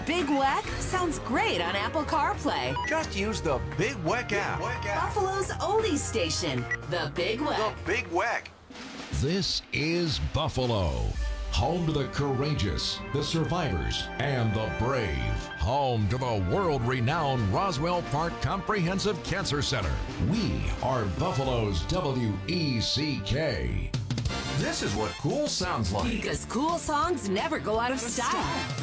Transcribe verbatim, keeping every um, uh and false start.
Big Weck sounds great on Apple CarPlay. Just use the Big Weck app. Buffalo's oldies station, The Big The Weck. Big Weck. This is Buffalo, home to the courageous, the survivors, and the brave. Home to the world-renowned Roswell Park Comprehensive Cancer Center. We are Buffalo's W E C K. This is what cool sounds like. Because cool songs never go out of style.